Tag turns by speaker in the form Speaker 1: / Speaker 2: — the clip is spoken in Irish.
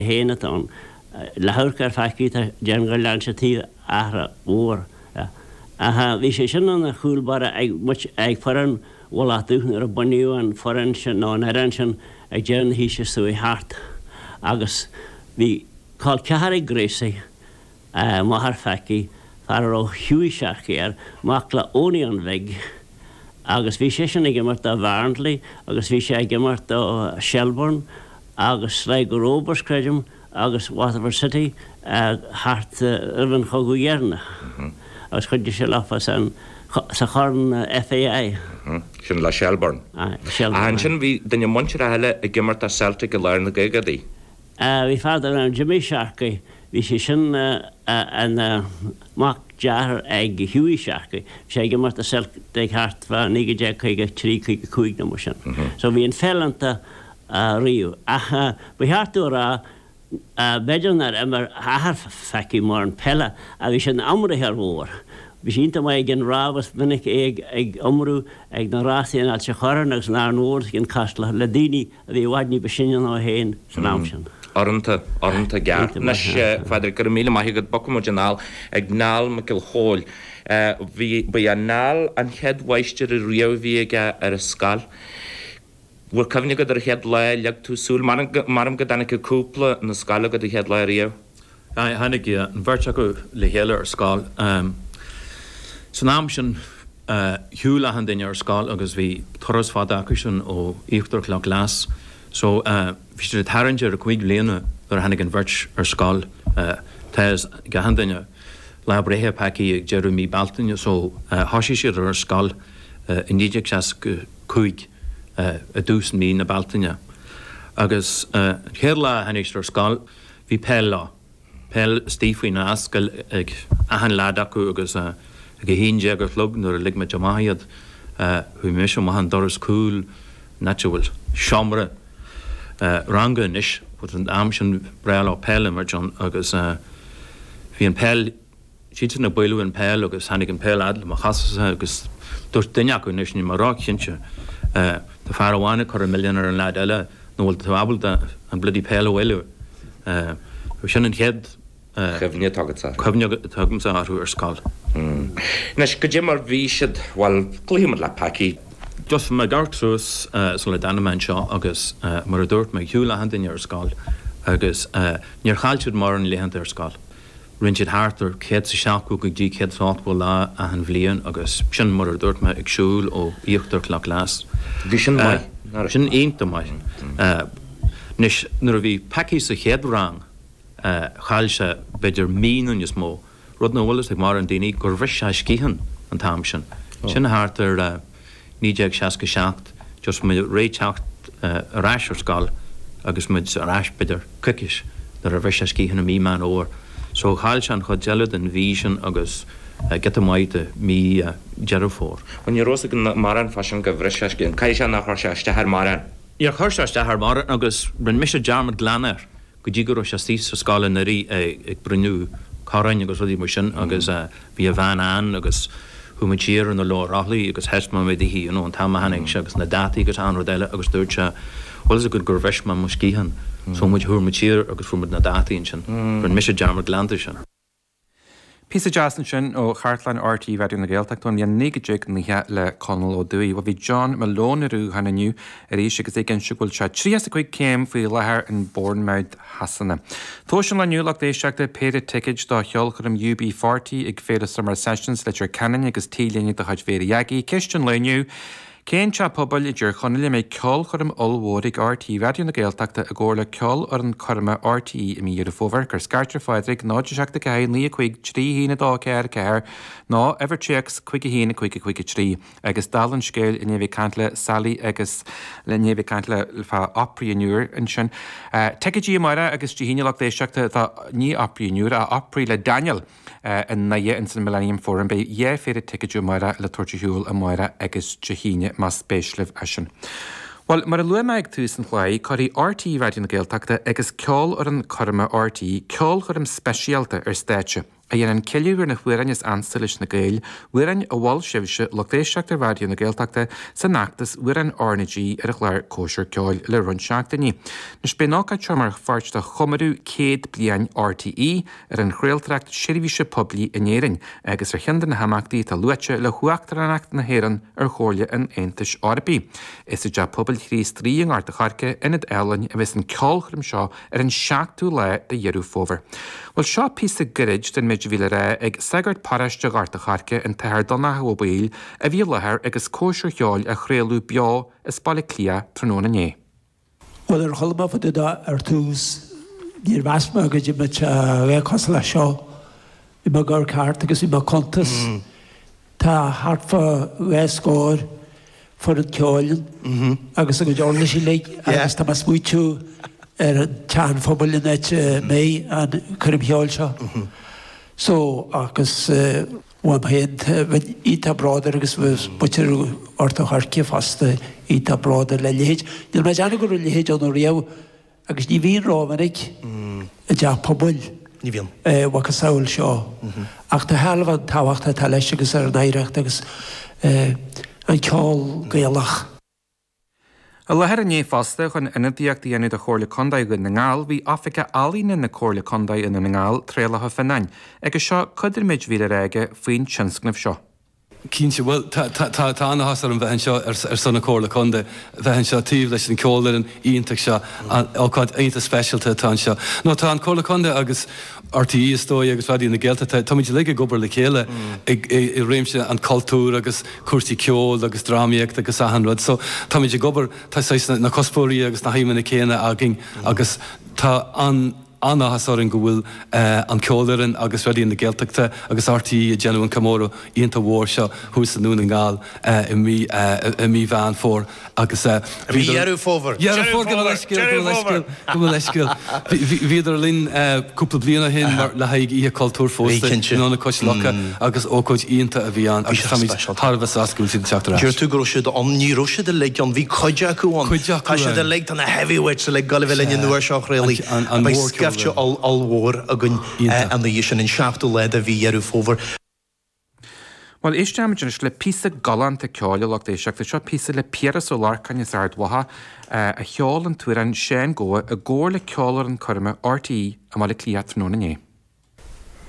Speaker 1: héanatón lethúcar feicíta deangar leansetí ahra ór. Bhí sé sin na chúlbara ag foran bhláú ar a buniú an foran sin ná an sin ag dean hí sé sú i hart. Agus bhí cáil cethar ag gréisa maithar feici far ó hiúiseach mac le óní an bheig. Agus bhí sé sin ag immart a Barnsley, agus bhí sé ag immart a Shelburne, agus le go Rovers creidim, agus Waterford City, hart urban chogu dhearna. Agus chuidir sé lefa sa chorn FAI.
Speaker 2: Sin le Shelburne. An sin bhí dunne muintir a heile ag immart a Celtic a leir na gagadí.
Speaker 1: Bhí fadar an Jimmy Sharkey, bhí sé sin an mac dear ag hiúí seacha, sé ag mar a Celtic hart fa 9 chuige 3 chuig na mar sin. So bhí an fellanta riú. Bhí hartú rá beidirnar mar ahar feici mar an pella a bhí sin amrathe ar mhór. Bhí sínta mai gin rábas minic ag omrú ag na rásaíon al se choran agus ná an óir gin castla le daoine a bhí bhaidní besinan á héin san am sin.
Speaker 2: Oranta gap. Nes feidir gur míle maithí go bocam originál ag nál me gil hóil. Bhí a nál an chead waistir a riamhí ar a scal. Bhfuil cofne go ar chead le leag tú súl maram go dana go cúpla na scala go chead le riamh.
Speaker 3: Hannig an bhirte go le héile ar scáil. San am sin hiúla an daine ar scáil agus bhí thoras fád acu sin ó íochttar le glas. So bhí sé tharange ar chuig léana ar hanig an bhirt ar scáil tas go handaine le bréthe peici ag Jeremy Baltaine, so thosaí siad ar scáil in 19 chuig a dús mí na Baltaine. Agus chéir le hanig ar scáil bhí pell lá. Pell stífaoin na ascail ag ahan lád acu agus go híonde agus lug nuair a lig me jamaiad hu mis mahan doras cúil natural siomra rangan is wat an am sin breil á pell mar John agus hí an pell siad na builú an pell agus hanig an pell adla má chas agus dúirt duine acu is ní marrá cinnte tá fear amháine chu milliónar an leid eile nóhfuil tú abalta an bludí pell óhile sin an chead
Speaker 2: Chefne tagad sa.
Speaker 3: Chefne tagad sa arú ar scáil.
Speaker 2: Nes go dé mar bhí siad bhil glíomad le paici.
Speaker 3: Just me gartrús le danaman seo agus mar a dúirt me hiúla handaine ar scáil agus níor chailtead mar an léhananta ar scáil. Rinn siad háartar chéad sa seaachú go dtí chéad sápó lá a an bhbliain agus sin mar a dúirt me ag siúil ó íochttar le glas.
Speaker 2: Bhí sin mai?
Speaker 3: Sin aonta mai. Nis nuair a bhí paici sa chéad rang chailse beidir míún is mó. Rud na bhfuil ag mar an daoine gur bhris se scíhan an tam sin. Sin háartar 1967 just mu réiteacht aráis ar scáil agus mu aráis beidir cuicis nar a bhris se scíhan a míán óir. So chail se an chud gead an bhísin agus get a maite mí jearafór.
Speaker 2: When you're also maran fashion go bhris se scíhan, cai se nach chuir se ar maran?
Speaker 3: Íar chuir se ar maran agus brenn mis dearmad glanir go dtí gur se tí sa scála narí ag brunú cárain agus rudí mar sin agus bhí a bhean an agus thumatíir an na láráthlaí agus heisma mé hí an tam haning se agus na dátaí agus an rodéile agus dúirt se bhil a go gur bheisma mu scíhan so muid thumatíir agus fumid na dátaín sin brenn mis dearmad glanir sin.
Speaker 4: Písa Jason sin ó Chartlan RT bheidir na Gaeltachtain bhíon 9 nithe le Conal ó Dúí, bh bhí John Malónarú hananiu a rééis agus ag an siúil se 3 céim faoi lethir in Bournemouth hasanna. Tó sin leniu éisteachta Peter Tickage dá cheolchar UB40 ag féidir Summer Sessions le Canan agus tílíine do chuid féidir Yagi, Christian leniu Cén se pobl idir chonneile mé ceol chum olhórig RT bheidir na Gaeltachta a ggóla ceol ar an chuma RT i mí ar fóver gur scartar fáidrig náidir seachta cé ní chuig trí hína dá ceir ná Everchecks chuig hína chuig trí agus dalan scéil in bhí cantla Sally agus le bhí cantla fá opríúr in sin. Teidí mara agus tí híine éisteachta ní opríúr a oprí le Daniel in na in san Millennium Forum be dhé féidir tiidú mara le tuairteúil a mara agus híine mas spéislih esin. Well, mar a lua meid tú san chláí choirí RT bheidir na Gaeltachta agus ceol ar an chuma RT ceol chum speisialta ar stéite a dhéanaan ceiliúir na bhuirein is anstalis na gail, bhuirein a bháil sibhse logdéisteach ar bhadiú na Gaeltachta sa nachtas bhuirein ornaidí ar a chláir cóisiir ceáil le run seachtaí. Nus benácha teomar fáirt a chomarú 100 bliain RTE ar an chréaltracht seirbhíse poblí inéireann, agus ar cheandan na hamachtaí tá luaite le chuachtaranacht na héireann ar chóirle an Aontais Eorpaí. Is a pobl chrís trí an árta charce inad ealainn a bheits an ceolchrim seo ar an seachtú le de dhearú fóver. Well seo písa girid den midhíle ré ag sagart paraiste árta charce an tair donna habail a bhí lethir agus cóisiir cheáil a chréalú beá is bailile clia tróna né.
Speaker 5: Well ar chola fod ar tús níor bheasma agus i mit bheith cos le seo i mar gur cart agus i mar contas tá hartfa bheith scóir for an ceáilin agus a go deorla sí le agus tá mas múitiú ar an tean phobal in éit mé an chuim cheáil seo. So agus bhfuil héad íta bráidir agus bheith butir orta charci fasta íta bráidir le léhéid. Níl me deanna gur léhéid an riamh agus ní bhíon rámanig a deach pobl.
Speaker 6: Ní bhíon.
Speaker 5: Wacha saoil seo. Ach tá healh an táhachtta tá leis agus ar an éireacht agus an ceáil gaelach.
Speaker 4: A lethir a né fasta chun inadíocht dhéanú a chóirla condaid go na ngáil bhí Africa alína na chóirla condaid in na ngáil tréalatha fannain, agus seo chuidir midhíle réige faoin tionscnamh seo.
Speaker 7: Cínse bhfuil tá anna hasar an bheithan seo ar sanna cóirla conda, bheithan seo tíomh leis an ceolair an ionteach seo ácáid aonta speisialta tá seo. No tá an cóirla conda agus RTE istói agus bhadí na Gaeltachta, tá muid le gobar le chéile i réimse an cultúr agus cuasaí ceol agus drámaíocht agus ahanrad. So tá muid gobar tá na cospóirí agus na haimena chéine agin agus tá anna hasarin go bhfuil an ceolarin agus ruí na Gaeltachta agus RTE Genuine Camóró ionta mhór seo hús an núna ngáil i mí bhean fór agus
Speaker 6: Dhearú fóver.
Speaker 7: Dhearú fóver go leiscil. Bhíidir linn cúpla bliana hin mar le haig í cultúr fósta nána cois lecha agus ócóid ionta a bhíán agus tharbh ascúil sin teachtar.
Speaker 6: Dúir tú go siad an ní roisiad a le an bhí coide acuáin. Tá siad a le an na heavyweight sa le galibhile nuair seach réalaí. Gefte alhór a gunn an dhé sin in seachtú le a bhí dhearú fóver.
Speaker 4: Well, éisteamid le písa galanta ceáile leach éisteachta seo písa le pieras ó lárcaine ardhatha a cheáil an tuair an sean ggóa a ggóir le ceálar an chuirme RTE a má le clíat nóna né.